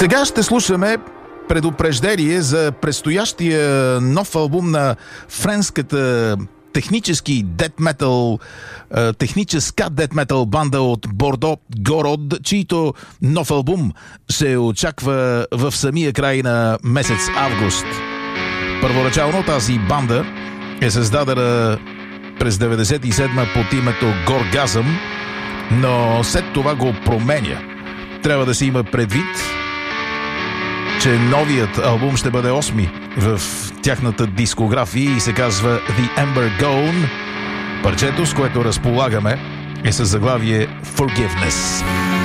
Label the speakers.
Speaker 1: Сега ще слушаме предупреждение за предстоящия нов албум на френската техническа дет метал банда от Бордо Город, чийто нов албум се очаква в самия край на месец август. Първоначално тази банда е създадена през 1997 под името Горгазъм, но след това го променя. Трябва да се има предвид, че новият албум ще бъде 8-ми в тяхната дискография и се казва The Ember Gone. Парчето, с което разполагаме, е със заглавие Forgiveness.